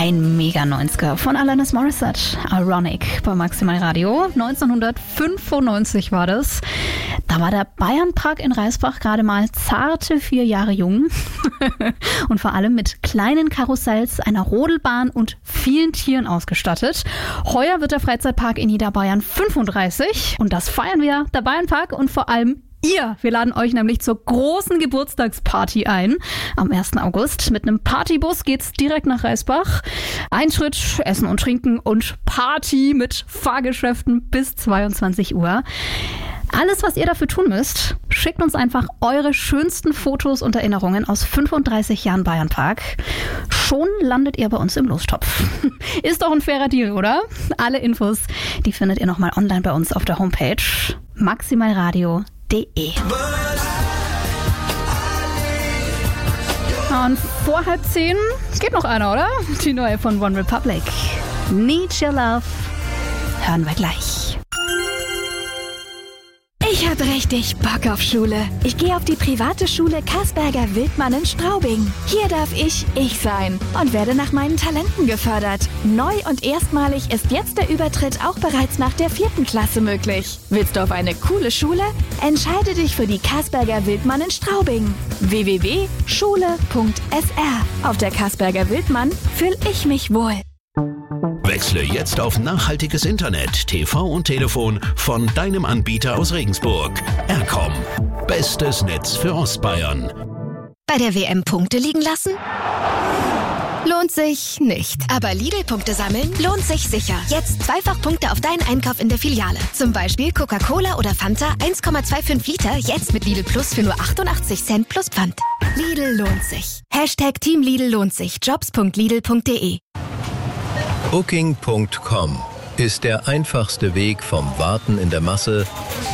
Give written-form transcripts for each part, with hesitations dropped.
Ein Mega-90er von Alanis Morissette, Ironic bei Maximal Radio. 1995 war das. Da war der Bayernpark in Reisbach gerade mal zarte 4 Jahre jung. Und vor allem mit kleinen Karussells, einer Rodelbahn und vielen Tieren ausgestattet. Heuer wird der Freizeitpark in Niederbayern 35. Und das feiern wir, der Bayernpark und vor allem ihr. Wir laden euch nämlich zur großen Geburtstagsparty ein. Am 1. August mit einem Partybus geht's direkt nach Reisbach. Eintritt, Essen und Trinken und Party mit Fahrgeschäften bis 22 Uhr. Alles, was ihr dafür tun müsst, schickt uns einfach eure schönsten Fotos und Erinnerungen aus 35 Jahren Bayernpark. Schon landet ihr bei uns im Lostopf. Ist doch ein fairer Deal, oder? Alle Infos, die findet ihr nochmal online bei uns auf der Homepage maximalradio.de. Und vor 9:30 geht noch einer, oder? Die neue von One Republic. Need Your Love. Hören wir gleich. Ich hab richtig Bock auf Schule. Ich gehe auf die private Schule Kasperger Wildmann in Straubing. Hier darf ich sein und werde nach meinen Talenten gefördert. Neu und erstmalig ist jetzt der Übertritt auch bereits nach der 4. Klasse möglich. Willst du auf eine coole Schule? Entscheide dich für die Kasperger Wildmann in Straubing. www.schule.sr. Auf der Kasperger Wildmann fühle ich mich wohl. Wechsle jetzt auf nachhaltiges Internet, TV und Telefon von deinem Anbieter aus Regensburg. Aircom. Bestes Netz für Ostbayern. Bei der WM Punkte liegen lassen? Lohnt sich nicht. Aber Lidl-Punkte sammeln lohnt sich sicher. Jetzt zweifach Punkte auf deinen Einkauf in der Filiale. Zum Beispiel Coca-Cola oder Fanta 1,25 Liter, jetzt mit Lidl Plus für nur 88 Cent plus Pfand. Lidl lohnt sich. #Team Lidl lohnt sich. Jobs.lidl.de. Booking.com ist der einfachste Weg vom Warten in der Masse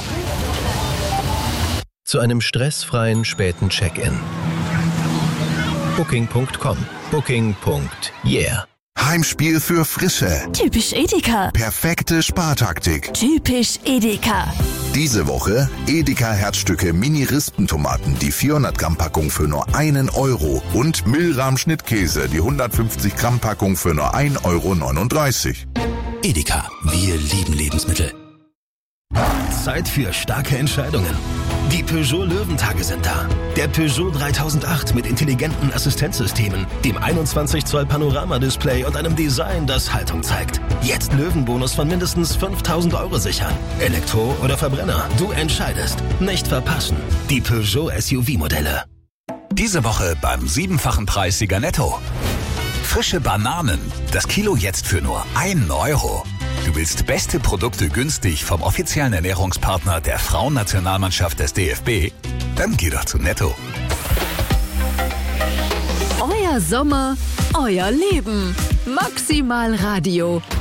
zu einem stressfreien späten Check-in. Booking.com. Booking.yeah. Heimspiel für Frische. Typisch Edeka. Perfekte Spartaktik. Typisch Edeka. Diese Woche Edeka Herzstücke Mini-Rispentomaten, die 400 Gramm Packung für nur 1 Euro und Milram Schnittkäse, die 150 Gramm Packung für nur 1,39 Euro. Edeka, wir lieben Lebensmittel. Zeit für starke Entscheidungen. Die Peugeot Löwentage sind da. Der Peugeot 3008 mit intelligenten Assistenzsystemen, dem 21 Zoll Panoramadisplay und einem Design, das Haltung zeigt. Jetzt Löwenbonus von mindestens 5.000 Euro sichern. Elektro oder Verbrenner, du entscheidest. Nicht verpassen. Die Peugeot SUV-Modelle. Diese Woche beim 7-fachen Preissieger Netto. Frische Bananen. Das Kilo jetzt für nur 1 Euro. Du willst beste Produkte günstig vom offiziellen Ernährungspartner der Frauennationalmannschaft des DFB? Dann geh doch zu Netto. Euer Sommer, euer Leben. Maximal Radio.